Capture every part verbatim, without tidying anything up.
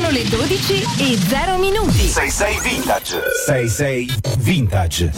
Sono le dodici e zero minuti. sei sei Vintage. sei sei Vintage.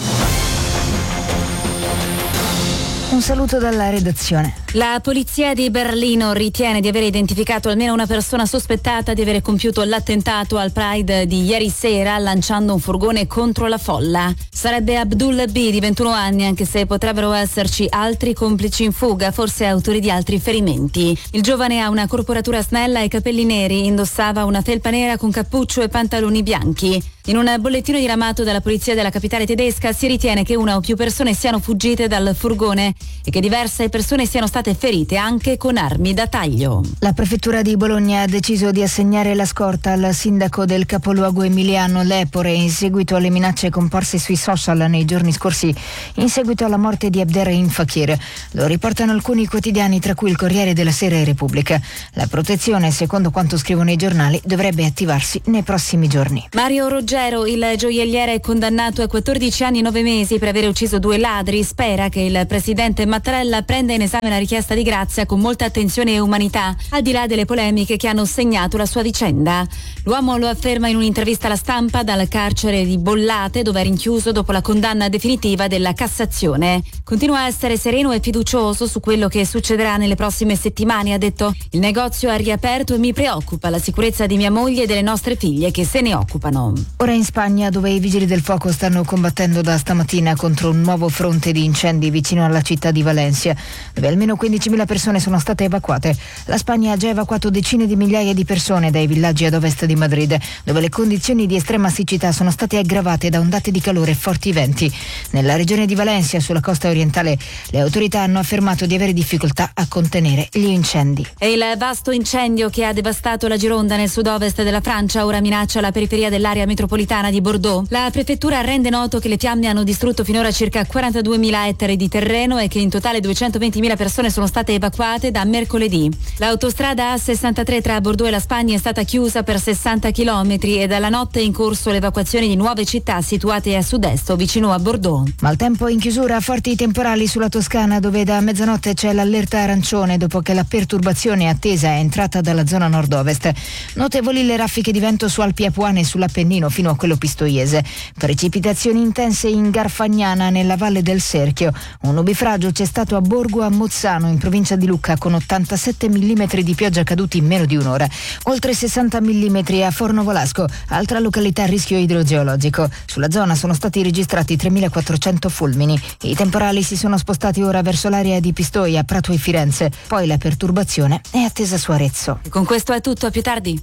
Un saluto dalla redazione. La polizia di Berlino ritiene di aver identificato almeno una persona sospettata di aver compiuto l'attentato al Pride di ieri sera lanciando un furgone contro la folla. Sarebbe Abdul B, di ventuno anni, anche se potrebbero esserci altri complici in fuga, forse autori di altri ferimenti. Il giovane ha una corporatura snella e capelli neri, indossava una felpa nera con cappuccio e pantaloni bianchi. In un bollettino diramato dalla polizia della capitale tedesca si ritiene che una o più persone siano fuggite dal furgone e che diverse persone siano state ferite anche con armi da taglio. La prefettura di Bologna ha deciso di assegnare la scorta al sindaco del capoluogo emiliano Lepore in seguito alle minacce comparse sui social nei giorni scorsi in seguito alla morte di Abderrahim Fakir. Lo riportano alcuni quotidiani, tra cui il Corriere della Sera e Repubblica. La protezione, secondo quanto scrivono i giornali, dovrebbe attivarsi nei prossimi giorni. Mario Roggero, il gioielliere, è condannato a quattordici anni e nove mesi per aver ucciso due ladri. Spera che il presidente Mattarella prenda in esame la richiesta di grazia con molta attenzione e umanità, al di là delle polemiche che hanno segnato la sua vicenda. L'uomo lo afferma in un'intervista alla Stampa dal carcere di Bollate, dove è rinchiuso dopo la condanna definitiva della Cassazione. Continua a essere sereno e fiducioso su quello che succederà nelle prossime settimane, ha detto. Il negozio ha riaperto e mi preoccupa la sicurezza di mia moglie e delle nostre figlie che se ne occupano. Ora in Spagna, dove i vigili del fuoco stanno combattendo da stamattina contro un nuovo fronte di incendi vicino alla città di Valencia, dove almeno quindicimila persone sono state evacuate. La Spagna ha già evacuato decine di migliaia di persone dai villaggi ad ovest di Madrid, dove le condizioni di estrema siccità sono state aggravate da ondate di calore e forti venti. Nella regione di Valencia, sulla costa orientale, le autorità hanno affermato di avere difficoltà a contenere gli incendi. E il vasto incendio che ha devastato la Gironda nel sud-ovest della Francia ora minaccia la periferia dell'area metropolitana di Bordeaux. La prefettura rende noto che le fiamme hanno distrutto finora circa quarantaduemila ettari di terreno e che in totale duecentoventimila persone sono state evacuate da mercoledì. L'autostrada A sessantatré tra Bordeaux e la Spagna è stata chiusa per sessanta chilometri e dalla notte è in corso l'evacuazione di nuove città situate a sud-est o vicino a Bordeaux. Maltempo in chiusura, forti temporali sulla Toscana, dove da mezzanotte c'è l'allerta arancione dopo che la perturbazione attesa è entrata dalla zona nord-ovest. Notevoli le raffiche di vento su Alpi Apuane e sull'Appennino fino a quello pistoiese. Precipitazioni intense in Garfagnana nella Valle del Serchio. Un nubifragio c'è stato a Borgo a Mozzano in provincia di Lucca con ottantasette millimetri di pioggia caduti in meno di un'ora. Oltre sessanta millimetri a Fornovolasco, altra località a rischio idrogeologico. Sulla zona sono stati registrati tremilaquattrocento fulmini. I temporali si sono spostati ora verso l'area di Pistoia, Prato e Firenze. Poi la perturbazione è attesa su Arezzo. Con questo è tutto, a più tardi.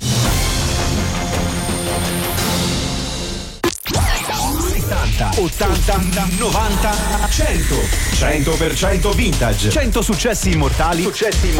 ottanta, novanta, cento. cento per cento Vintage. cento successi immortali. Successi immortali.